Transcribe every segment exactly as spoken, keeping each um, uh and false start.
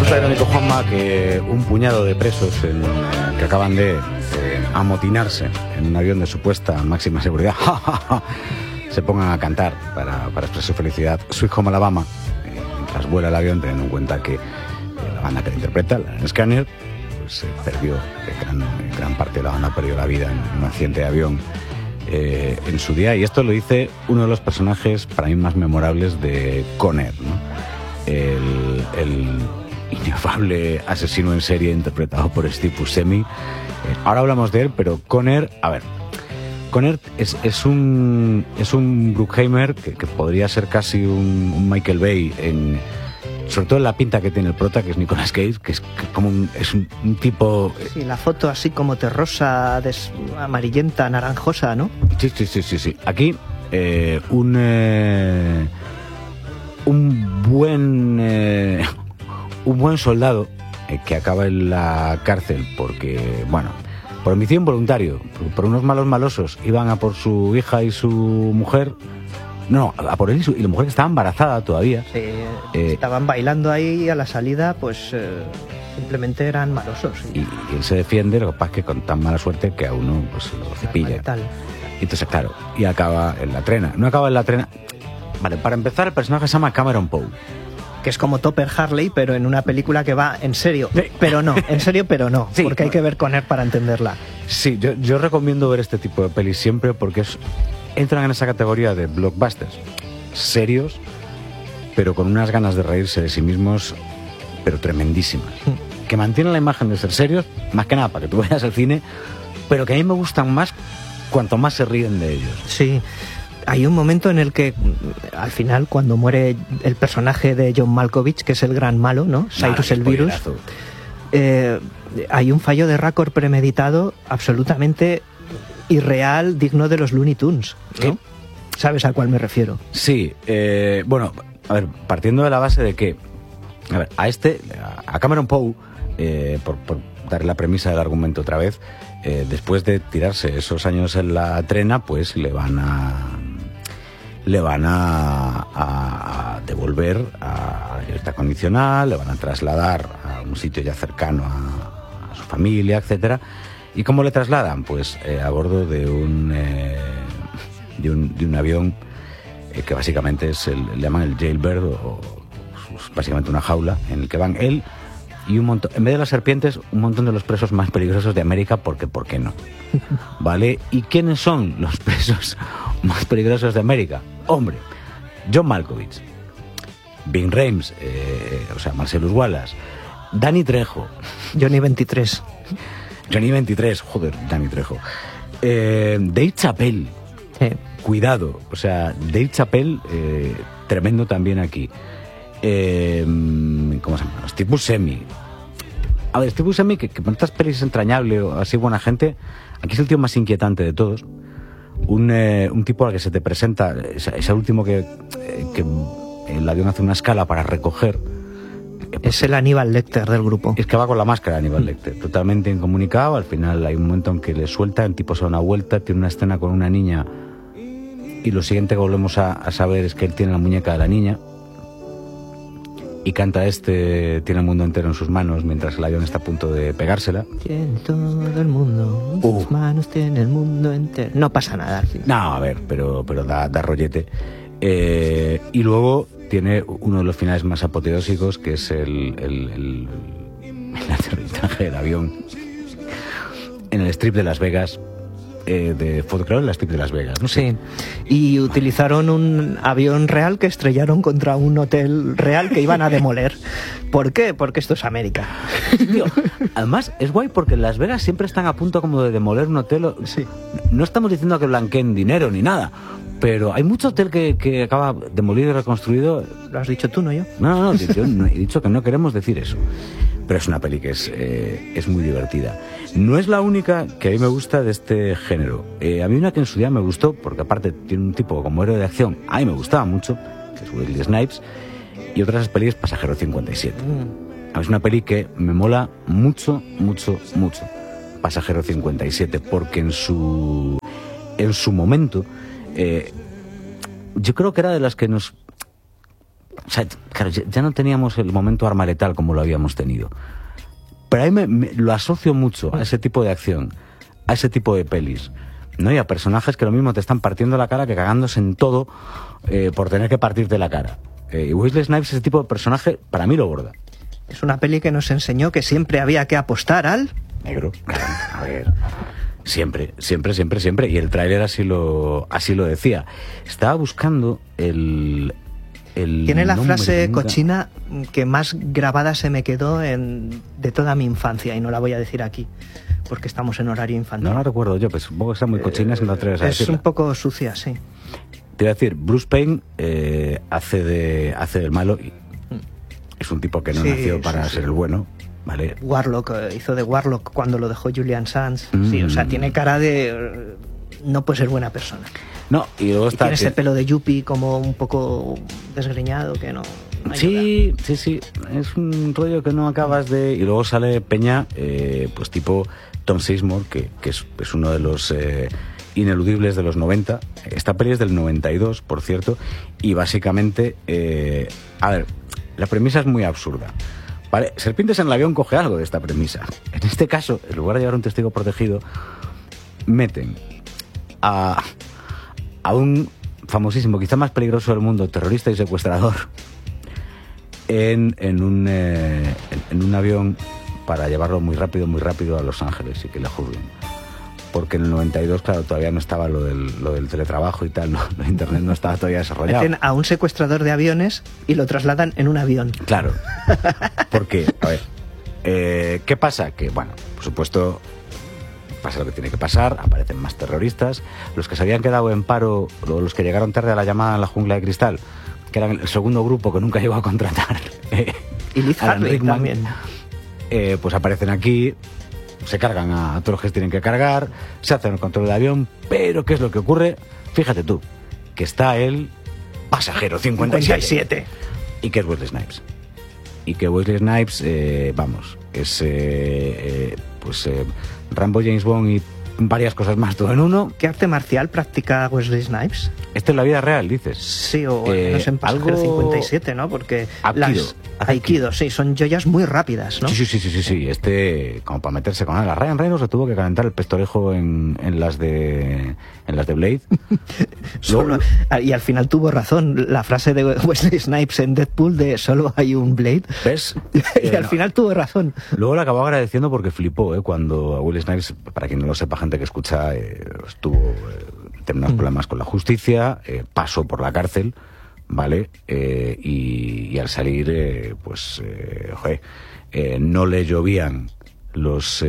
Resulta, irónico, Juanma, que un puñado de presos en, eh, que acaban de eh, amotinarse en un avión de supuesta máxima seguridad se pongan a cantar para, para expresar su felicidad Sweet Home Alabama eh, mientras vuela el avión, teniendo en cuenta que eh, la banda que la interpreta, la Scanner, pues eh, perdió, eh, gran, eh, gran parte de la banda perdió la vida en un accidente de avión eh, en su día, y esto lo dice uno de los personajes para mí más memorables de Con Air, ¿no? El, el inefable asesino en serie interpretado por Steve Buscemi. Eh, ahora hablamos de él, pero Con Air, a ver, Con Air es, es un es un Bruckheimer que, que podría ser casi un, un Michael Bay, en, sobre todo en la pinta que tiene el prota, que es Nicolas Cage, que es que como un, es un, un tipo... Sí, la foto así como terrosa, des, amarillenta, naranjosa, ¿no? Sí, sí, sí, sí, sí. Aquí eh, un eh, un buen eh, un buen soldado eh, que acaba en la cárcel porque, bueno, por homicidio involuntario, por, por unos malos malosos, iban a por su hija y su mujer. No, a por él y, su, y la mujer que estaba embarazada todavía. Sí, eh, estaban bailando ahí a la salida, pues eh, simplemente eran malosos. Y, y él se defiende, lo que pasa es que con tan mala suerte que a uno pues lo cepilla. Y entonces, claro, y acaba en la trena. No acaba en la trena. Vale, para empezar, el personaje se llama Cameron Poe, que es como Topper Harley, pero en una película que va en serio, pero no, en serio, pero no, sí, porque hay que ver Con Air para entenderla. Sí, yo, yo recomiendo ver este tipo de pelis siempre porque es, entran en esa categoría de blockbusters serios, pero con unas ganas de reírse de sí mismos, pero tremendísimas, mm. que mantienen la imagen de ser serios, más que nada para que tú vayas al cine, pero que a mí me gustan más cuanto más se ríen de ellos. Sí. Hay un momento en el que, al final, cuando muere el personaje de John Malkovich, que es el gran malo, ¿no? Cyrus el Virus, eh, hay un fallo de récord premeditado absolutamente irreal, digno de los Looney Tunes, ¿no? ¿Sí? ¿Sabes a cuál me refiero? Sí, eh, bueno, a ver, partiendo de la base de que, a ver, a este, a Cameron Poe, eh, por, por dar la premisa del argumento otra vez, eh, después de tirarse esos años en la trena, pues le van a... le van a, a, a devolver a la libertad condicional, le van a trasladar a un sitio ya cercano a, a su familia, etcétera. ¿Y cómo le trasladan? Pues eh, a bordo de un, eh, de un de un avión eh, que básicamente es el, le llaman el jailbird, o, o básicamente una jaula en el que van él y un montón, en vez de las serpientes, un montón de los presos más peligrosos de América, porque ¿por qué no? ¿Vale? ¿Y quiénes son los presos más peligrosos de América? Hombre, John Malkovich, Ving Rhames, eh, o sea, Marcellus Wallace, Danny Trejo, Johnny veintitrés, Johnny veintitrés, joder, Danny Trejo, eh, Dave Chappelle, sí. Cuidado, o sea, Dave Chappelle, eh, tremendo también aquí. Eh, ¿Cómo se llama? Steve Buscemi. A ver, Steve Buscemi, que, que por estas pelis es entrañable o así buena gente, aquí es el tío más inquietante de todos. Un, eh, un tipo al que se te presenta, es, es el último que, eh, que el avión hace una escala para recoger. Es el Aníbal Lecter del grupo. Es que va con la máscara Aníbal Lecter, totalmente incomunicado. Al final hay un momento en que le suelta, el tipo se da una vuelta, tiene una escena con una niña, y lo siguiente que volvemos a, a saber es que él tiene la muñeca de la niña y canta este Tiene el mundo entero en sus manos mientras el avión está a punto de pegársela. Tiene todo el mundo en sus uh. manos, tiene el mundo entero. No pasa nada al fin. No, a ver, pero, pero da, da rollete. Eh, y luego tiene uno de los finales más apoteósicos, que es el, el, el, el aterrizaje del avión en el strip de Las Vegas, eh, de Fotocreo en la strip de Las Vegas, ¿no? Sí, y utilizaron un avión real que estrellaron contra un hotel real que iban a demoler. ¿Por qué? Porque esto es América. Tío, además es guay porque en Las Vegas siempre están a punto como de demoler un hotel. Sí. No estamos diciendo que blanqueen dinero ni nada, pero hay mucho hotel que, que acaba demolido y reconstruido. ¿Lo has dicho tú, no yo? No, no, no, yo no he dicho que no queremos decir eso. Pero es una peli que es, eh, es muy divertida. No es la única que a mí me gusta de este género. Eh, a mí una que en su día me gustó, porque aparte tiene un tipo como héroe de acción, a mí me gustaba mucho, que es Wesley Snipes, y otras pelis, Pasajero cincuenta y siete. Mm. A mí es una peli que me mola mucho, mucho, mucho. Pasajero cincuenta y siete, porque en su, en su momento, eh, yo creo que era de las que nos... O sea, claro, ya no teníamos el momento arma letal como lo habíamos tenido. Pero ahí me, me lo asocio mucho a ese tipo de acción, a ese tipo de pelis, ¿no? Y a personajes que lo mismo te están partiendo la cara que cagándose en todo eh, por tener que partirte la cara. Eh, y Wesley Snipes, ese tipo de personaje, para mí lo borda. Es una peli que nos enseñó que siempre había que apostar al... negro. A ver... Siempre, siempre, siempre, siempre. Y el tráiler así lo, así lo decía. Estaba buscando el... el Tiene la nombre, frase nunca... cochina que más grabada se me quedó en, de toda mi infancia, y no la voy a decir aquí, porque estamos en horario infantil. No la recuerdo yo, pues supongo que está muy cochina, eh, si no te atreves a Es decirla. un poco sucia, sí. Te iba a decir, Bruce Payne eh, hace, de, hace del malo y es un tipo que no sí, nació para sí, ser sí. el bueno. Vale. Warlock, hizo de Warlock cuando lo dejó Julian Sands. Mm. Sí, o sea, tiene cara de... no puede ser buena persona. No, y luego está... Y tiene que... ese pelo de yuppie como un poco desgreñado que no... no sí, sí, sí. Es un rollo que no acabas de... Y luego sale Peña, eh, pues tipo Tom Sizemore, que, que es, es uno de los... Eh, ineludibles de los noventa. Esta peli es del noventa y dos, por cierto, y básicamente... Eh, a ver, la premisa es muy absurda. Vale, Serpientes en el avión coge algo de esta premisa. En este caso, en lugar de llevar un testigo protegido, meten a, a un famosísimo, quizá más peligroso del mundo, terrorista y secuestrador, en, en, un, eh, en, en un avión para llevarlo muy rápido, muy rápido a Los Ángeles y que le juzguen. Porque en el noventa y dos, claro, todavía no estaba lo del, lo del teletrabajo y tal, no, lo de internet no estaba todavía desarrollado. Meten a un secuestrador de aviones y lo trasladan en un avión. Claro. Porque, a ver, eh, ¿qué pasa? Que, bueno, por supuesto, pasa lo que tiene que pasar, aparecen más terroristas. Los que se habían quedado en paro, los que llegaron tarde a la llamada en la jungla de cristal, que eran el segundo grupo que nunca llegó a contratar. Eh, y Liz Harley también. Eh, pues aparecen aquí... Se cargan a todos los que tienen que cargar, se hacen el control del avión, pero ¿qué es lo que ocurre? Fíjate tú, que está el pasajero cincuenta y siete. cincuenta y siete. Y que es Wesley Snipes. Y que Wesley Snipes, eh, vamos, es eh, eh, pues eh, Rambo, James Bond y varias cosas más, todo en uno. ¿Qué arte marcial practica Wesley Snipes? Esto es la vida real, dices. Sí, o eh, no sé, en Pasajero algo... cincuenta y siete, ¿no? Porque Aikido. Las... Aikido, sí, son joyas muy rápidas, ¿no? Sí, sí, sí, sí, sí, sí. Este, como para meterse con él. A Ryan Reynolds se tuvo que calentar el pestorejo en, en las de en las de Blade. Solo, Luego... Y al final tuvo razón la frase de Wesley Snipes en Deadpool de solo hay un Blade. ¿Ves? y eh, al no. final tuvo razón. Luego le acabó agradeciendo porque flipó, ¿eh? Cuando Wesley Snipes, para quien no lo sepa, gente que escucha, eh, estuvo eh, teniendo unos problemas con la justicia, eh, pasó por la cárcel, ¿vale? Eh, y, y al salir, eh, pues, eh, joder, eh, no le llovían los,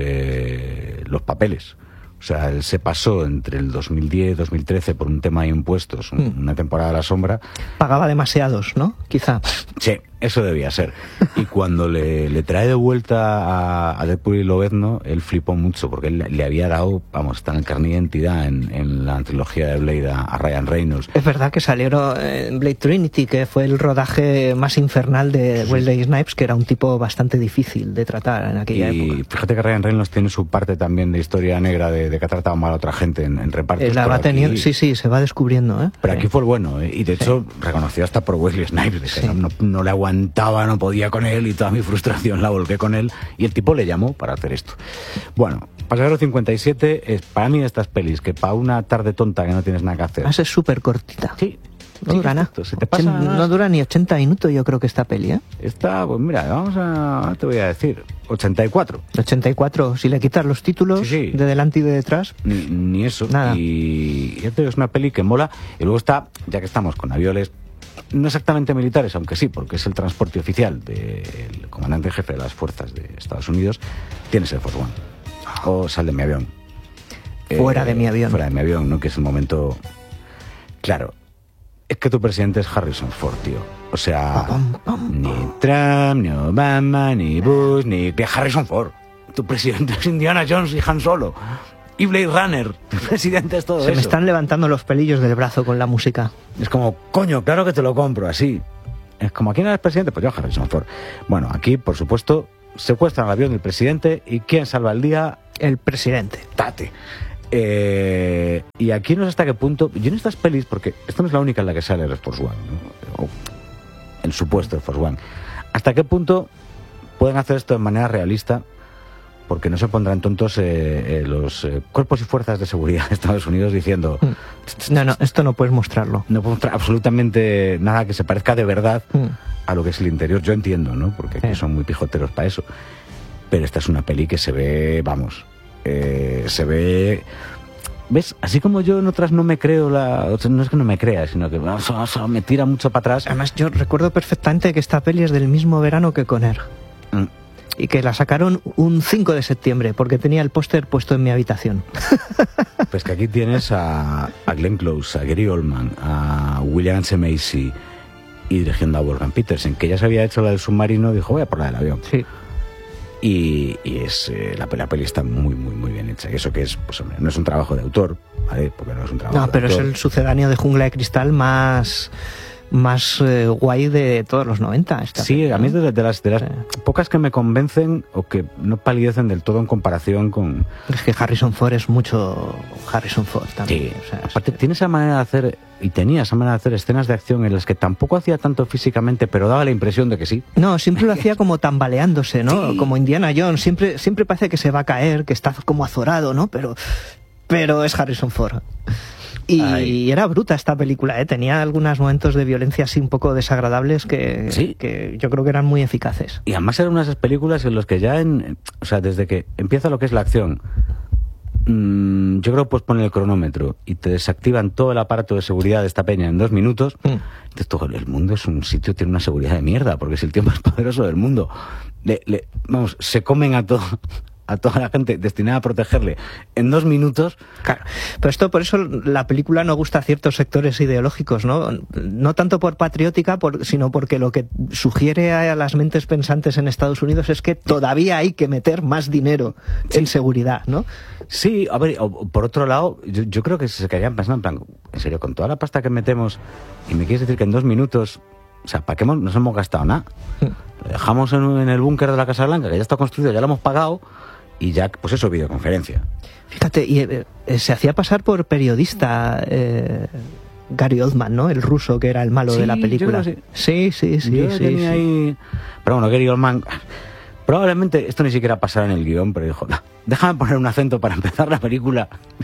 eh, los papeles. O sea, él se pasó entre el dos mil diez y dos mil trece por un tema de impuestos, mm. una temporada a la sombra. Pagaba demasiados, ¿no? Quizá. Sí, eso debía ser. Y cuando le, le trae de vuelta a, a Deadpool y Lobezno, él flipó mucho, porque él le había dado, vamos, está en el carnet de identidad en, en la trilogía de Blade a, a Ryan Reynolds. Es verdad que salieron en Blade Trinity, que fue el rodaje más infernal de sí. Wesley Snipes, que era un tipo bastante difícil de tratar en aquella y época. Y fíjate que Ryan Reynolds tiene su parte también de historia negra, de, de que ha tratado mal a otra gente en, en repartos. La va aquí, teniendo, sí, sí, se va descubriendo, ¿eh? Pero aquí fue el bueno, ¿eh? Y de hecho sí. reconocido hasta por Wesley Snipes, de que sí. no, no, no le aguantaba, no podía con él y toda mi frustración la volqué con él y el tipo le llamó para hacer esto. Bueno, Pasajero cincuenta y siete es para mí de estas pelis que para una tarde tonta que no tienes nada que hacer. Es súper cortita. Sí. No sí, dura nada. Se te pasa no dura ni ochenta minutos, yo creo que esta peli, ¿eh? Esta, pues mira, vamos a... te voy a decir, ochenta y cuatro. ochenta y cuatro, si le quitas los títulos sí, sí. de delante y de detrás. Ni, ni eso. Nada. Y ya te digo, es una peli que mola. Y luego está, ya que estamos con aviones, no exactamente militares, aunque sí, porque es el transporte oficial del comandante en jefe de las fuerzas de Estados Unidos, tienes el Force One. O Sal de mi avión. Fuera eh, de mi avión. Fuera de mi avión, ¿no? Que es el momento... Claro. Es que tu presidente es Harrison Ford, tío. O sea, pum, pum, pum. Ni Trump, ni Obama, ni Bush, ni Harrison Ford. Tu presidente es Indiana Jones y Han Solo. Y Blade Runner. Tu presidente es todo Se eso. Se me están levantando los pelillos del brazo con la música. Es como, coño, claro que te lo compro, así. Es como, ¿quién eres presidente? Pues yo, Harrison Ford. Bueno, aquí, por supuesto, secuestran el avión del presidente. ¿Y quién salva el día? El presidente. Tate. Eh, y aquí no sé hasta qué punto. Yo en estas pelis, porque esta no es la única en la que sale el Force One, ¿no? O, el supuesto Air Force One. ¿Hasta qué punto pueden hacer esto de manera realista? Porque no se pondrán tontos eh, eh, los eh, cuerpos y fuerzas de seguridad de Estados Unidos diciendo... No, no, esto no puedes mostrarlo. No puedes mostrar absolutamente nada que se parezca de verdad mm. a lo que es el interior. Yo entiendo, ¿no? Porque eh. son muy pijoteros para eso. Pero esta es una peli que se ve, vamos, eh, se ve... ¿Ves? Así como yo en otras no me creo la... O sea, no es que no me crea, sino que vamos, vamos, me tira mucho para atrás. Además, yo recuerdo perfectamente que esta peli es del mismo verano que Con Air. Mm. Y que la sacaron un cinco de septiembre, porque tenía el póster puesto en mi habitación. Pues que aquí tienes a, a Glenn Close, a Gary Oldman, a William H. Macy y dirigiendo a Wolfgang Petersen, que ya se había hecho la del submarino, dijo, voy a por la del avión. Sí. Y, y es eh, la, la peli está muy, muy, muy bien hecha. Y eso que es, pues hombre, no es un trabajo de autor, ¿vale? Porque no es un trabajo No, de pero autor. Es el sucedáneo de Jungla de Cristal más... más eh, guay de todos los noventa. Esta sí, película, a mí es de, de las, de las sí. pocas que me convencen o que no palidecen del todo en comparación con... Es que Harrison Ford es mucho Harrison Ford también. Sí, o sea, aparte es... tiene esa manera de hacer, y tenía esa manera de hacer escenas de acción en las que tampoco hacía tanto físicamente, pero daba la impresión de que sí. No, siempre lo hacía como tambaleándose, ¿no? Sí. Como Indiana Jones, siempre, siempre parece que se va a caer, que está como azorado, ¿no? Pero, pero es Harrison Ford. Y Ay. Era bruta esta película, ¿eh? Tenía algunos momentos de violencia así un poco desagradables que, ¿Sí? que yo creo que eran muy eficaces. Y además eran unas películas en las que ya, en, o sea, desde que empieza lo que es la acción, mmm, yo creo que puedes poner el cronómetro y te desactivan todo el aparato de seguridad de esta peña en dos minutos. Mm. Entonces, todo el mundo es un sitio, tiene una seguridad de mierda, porque es el tío más poderoso del mundo. Le, le, vamos, se comen a todo... a toda la gente destinada a protegerle en dos minutos. Claro, pero esto por eso la película no gusta a ciertos sectores ideológicos, ¿no? No tanto por patriótica, por, sino porque lo que sugiere a las mentes pensantes en Estados Unidos es que todavía hay que meter más dinero sí. en seguridad, ¿no? Sí, a ver, por otro lado, yo, yo creo que se quedarían pensando en plan, en serio, con toda la pasta que metemos, y me quieres decir que en dos minutos, o sea, ¿para qué hemos, nos hemos gastado nada? Lo dejamos en, en el búnker de la Casa Blanca, que ya está construido, ya lo hemos pagado, y ya, pues eso, videoconferencia. Fíjate, y eh, se hacía pasar por periodista eh, Gary Oldman, ¿no? El ruso que era el malo sí, de la película. Sí, sí, sí, sí. Yo sí, tenía sí. ahí... Pero bueno, Gary Oldman... Probablemente esto ni siquiera pasara en el guión, pero dijo, no, déjame poner un acento para empezar la película.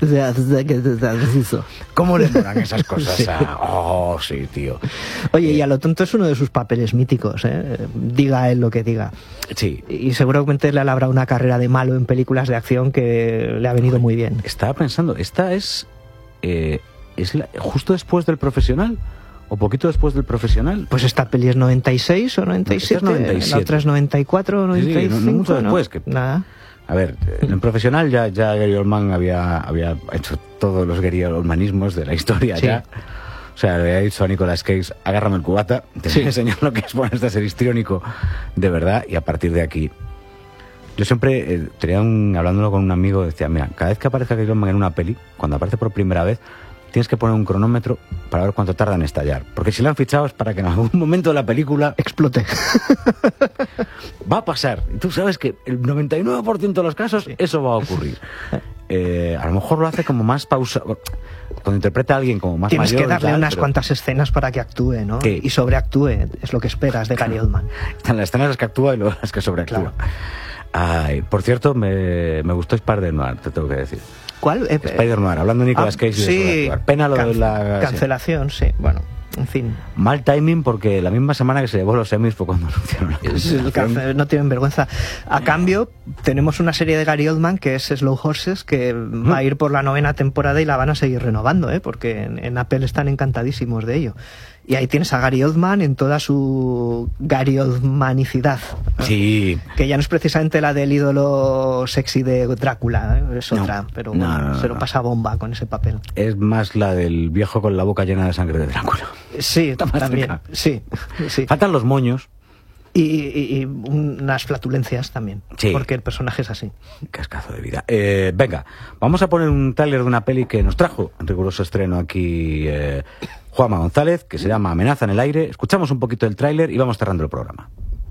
¿Cómo le molan esas cosas? Sí. A... Oh, sí, tío. Oye, eh... y a lo tonto es uno de sus papeles míticos, ¿eh? Diga él lo que diga. Sí. Y seguramente le habrá una carrera de malo en películas de acción que le ha venido muy bien. Estaba pensando, esta es... Eh, es la... justo después del Profesional... ¿O poquito después del Profesional? Pues esta peli es noventa y seis o noventa y siete, no, es noventa y siete. La otra es noventa y cuatro o noventa y cinco. Sí, sí, no, no mucho después. ¿no? Que... Nada. A ver, en el Profesional ya, ya Gary Oldman había, había hecho todos los Gary Oldmanismos de la historia sí. ya. O sea, le había dicho a Nicolas Cage, agárrame el cubata, te sí. voy a enseñar lo que es ponerse a ser histriónico de verdad, y a partir de aquí... Yo siempre, eh, tenía un, hablándolo con un amigo, decía, mira, cada vez que aparezca Gary Oldman en una peli, cuando aparece por primera vez, tienes que poner un cronómetro para ver cuánto tarda en estallar. Porque si lo han fichado es para que en algún momento de la película... explote. Va a pasar. Y tú sabes que el noventa y nueve por ciento de los casos sí. eso va a ocurrir. Eh, a lo mejor lo hace como más pausa... Cuando interpreta a alguien como más tienes mayor... Tienes que darle tal, unas pero... cuantas escenas para que actúe, ¿no? ¿Qué? Y sobreactúe. Es lo que esperas de Gary Oldman. Están las escenas las que actúa y luego las que sobreactúa. Claro. Ay, por cierto, me, me gustó Spider-Noir, te tengo que decir. ¿Cuál? Eh, Spider-Noir, hablando de Nicolas ah, Cage y sí, de Pena lo can- de la... cancelación, sí. sí, bueno, en fin. Mal timing porque la misma semana que se llevó los Emmys fue cuando anunciaron la cancelación. No tienen vergüenza. A cambio, tenemos una serie de Gary Oldman que es Slow Horses, que ¿Mm? va a ir por la novena temporada y la van a seguir renovando, ¿eh? Porque en, en Apple están encantadísimos de ello. Y ahí tienes a Gary Oldman en toda su Gary Oldmanicidad. Sí. Que ya no es precisamente la del ídolo sexy de Drácula, ¿eh? Es otra, no, pero bueno, no, no, se lo pasa bomba con ese papel. Es más la del viejo con la boca llena de sangre de Drácula. Sí, también. Sí, sí. Faltan los moños. Y, y, y unas flatulencias también, sí. porque el personaje es así. Cascazo de vida. Eh, venga, vamos a poner un tráiler de una peli que nos trajo en riguroso estreno aquí eh, Juanma González, que se llama Amenaza en el aire. Escuchamos un poquito del tráiler y vamos cerrando el programa.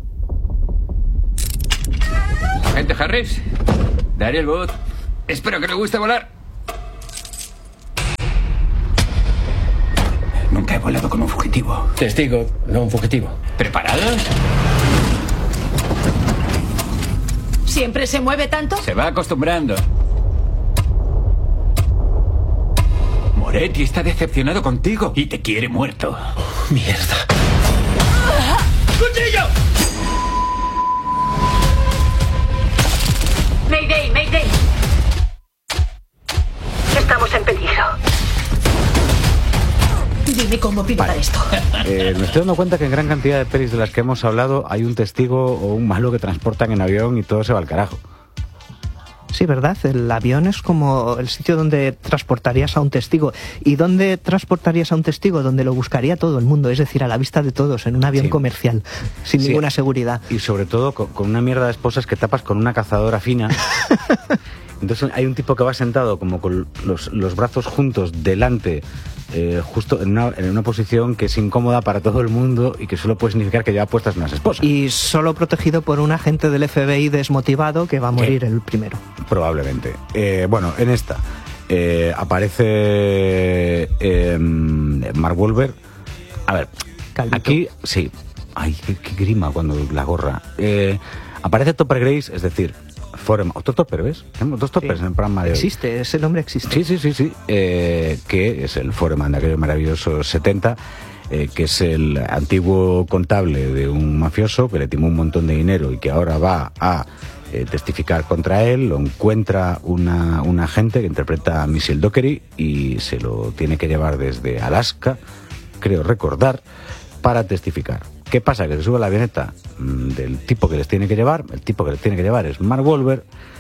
Agente Harris, Daniel Wood, espero que le guste volar. Nunca he volado. volado como un fugitivo. Testigo, no un fugitivo. ¿Preparados? ¿Siempre se mueve tanto? Se va acostumbrando. Moretti está decepcionado contigo y te quiere muerto. Oh, mierda. ¡Cuchillo! Mayday, Mayday. Estamos en peligro. Dime cómo pinta Vale. esto. Eh, me estoy dando cuenta que en gran cantidad de pelis de las que hemos hablado hay un testigo o un malo que transportan en avión y todo se va al carajo. Sí, ¿verdad? El avión es como el sitio donde transportarías a un testigo. ¿Y dónde transportarías a un testigo? Donde lo buscaría todo el mundo, es decir, a la vista de todos, en un avión Sí. comercial, sin Sí. ninguna seguridad. Y sobre todo con, con una mierda de esposas que tapas con una cazadora fina. Entonces hay un tipo que va sentado como con los, los brazos juntos delante, eh, justo en una, en una posición que es incómoda para todo el mundo y que solo puede significar que lleva puestas unas esposas. Y solo protegido por un agente del F B I desmotivado que va a morir ¿Qué? el primero. Probablemente. Eh, bueno, en esta eh, aparece eh, Mark Wahlberg. A ver, Calvito. aquí sí. Ay, qué, qué grima cuando la gorra. Eh, aparece Topper Grace, es decir, Foreman. Otro Topper, ¿ves? Tenemos dos Toppers Sí. en el programa de hoy. Existe, ese nombre existe. Sí, sí, sí, sí. Eh, que es el Foreman de aquellos maravillosos setenta, eh, que es el antiguo contable de un mafioso que le timó un montón de dinero y que ahora va a eh, testificar contra él. Lo encuentra una, una agente que interpreta a Michelle Dockery y se lo tiene que llevar desde Alaska, creo recordar, para testificar. ¿Qué pasa? Que se sube a la avioneta mmm, del tipo que les tiene que llevar. El tipo que les tiene que llevar es Mark Wahlberg,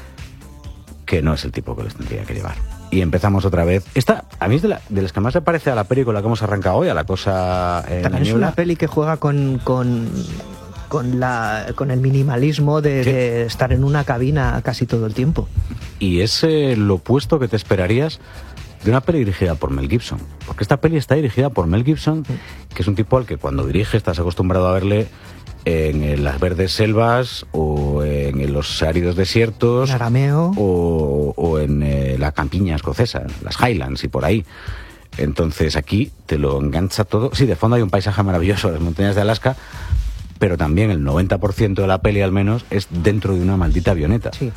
que no es el tipo que les tendría que llevar. Y empezamos otra vez. Esta, a mí es de, la, de las que más se parece a la película que hemos arrancado hoy, a la cosa en la También es niebla. una peli que juega con, con, con, la, con el minimalismo de, Sí. de estar en una cabina casi todo el tiempo. Y es eh, lo opuesto que te esperarías de una peli dirigida por Mel Gibson. Porque esta peli está dirigida por Mel Gibson, que es un tipo al que cuando dirige estás acostumbrado a verle en, en las verdes selvas o en, los áridos desiertos En Arameo. o, o en eh, la campiña escocesa, las Highlands y por ahí. Entonces aquí te lo engancha todo. Sí, de fondo hay un paisaje maravilloso, las montañas de Alaska, pero también el noventa por ciento de la peli al menos es dentro de una maldita avioneta. Sí,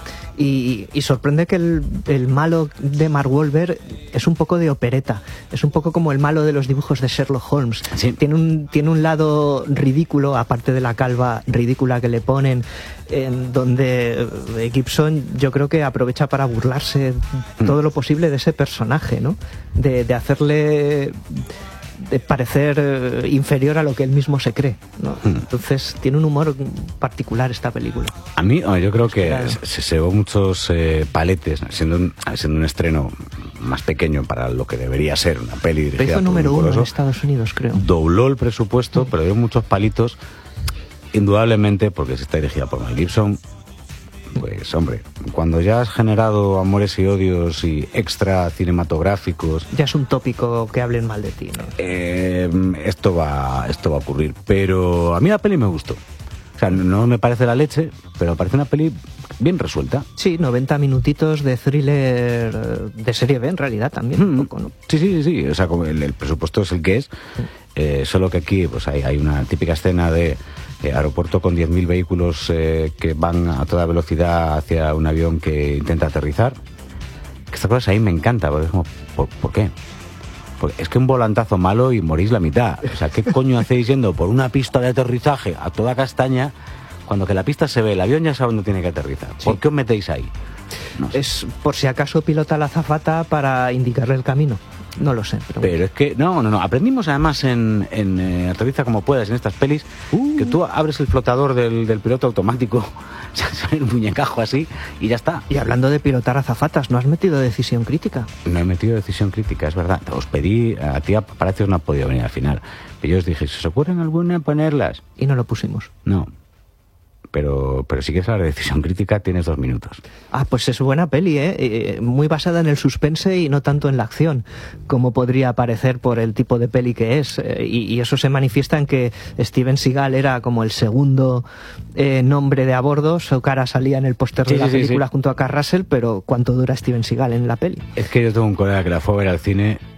y, y sorprende que el, el malo de Mark Wahlberg es un poco de opereta, es un poco como el malo de los dibujos de Sherlock Holmes. Sí. Tiene un, tiene un lado ridículo, aparte de la calva ridícula que le ponen, en donde eh, Gibson yo creo que aprovecha para burlarse Mm. todo lo posible de ese personaje, ¿no? De, de hacerle... de parecer eh, inferior a lo que él mismo se cree, ¿no? Mm. Entonces tiene un humor particular esta película. A mí, hombre, yo creo que Claro. se, se llevó muchos eh, paletes, siendo un, siendo un estreno más pequeño para lo que debería ser una peli dirigida Hizo por número un uno en coloso. Estados Unidos, creo. Dobló el presupuesto, pero dio muchos palitos, indudablemente, porque se está dirigida por Mel Gibson. Pues, hombre, cuando ya has generado amores y odios y extra cinematográficos, Ya es un tópico que hablen mal de ti, ¿no? eh, esto va esto va a ocurrir. Pero a mí la peli me gustó. O sea, no me parece la leche, pero me parece una peli bien resuelta. Sí, noventa minutitos de thriller eh, de serie B en realidad también, un Mm. poco, ¿no? Sí, sí, sí, sí. O sea, como el, el presupuesto es el que es, eh, solo que aquí pues hay, hay una típica escena de eh, aeropuerto con diez mil vehículos eh, que van a toda velocidad hacia un avión que intenta aterrizar. Esta cosa ahí me encanta, porque es como, ¿por, por qué? Porque es que un volantazo malo y morís la mitad. O sea, ¿qué coño hacéis yendo por una pista de aterrizaje a toda castaña cuando que la pista se ve, el avión ya sabe dónde tiene que aterrizar? Sí. ¿Por qué os metéis ahí? No sé. Es por si acaso pilota la azafata para indicarle el camino. No lo sé. Pero, Pero es que, no, no, no. Aprendimos además en, en eh, Aterriza como puedas, en estas pelis, Uh. que tú abres el flotador del, del piloto automático, sale el muñecajo así y ya está. Y hablando de pilotar azafatas, ¿no has metido decisión crítica? No he metido decisión crítica, es verdad. Os pedí, a ti parece que no ha podido venir al final. Pero yo os dije, ¿se os ocurren alguna ponerlas? Y no lo pusimos. No. Pero, pero si quieres hablar de decisión crítica, tienes dos minutos. Ah, pues es buena peli, ¿eh? Eh, Muy basada en el suspense y no tanto en la acción, como podría parecer por el tipo de peli que es. Eh, y, y eso se manifiesta en que Steven Seagal era como el segundo eh, nombre de a bordo. Su cara salía en el póster Sí, de la sí, sí, película sí. junto a Kurt Russell, pero ¿cuánto dura Steven Seagal en la peli? Es que yo tengo un colega que la fue a ver al cine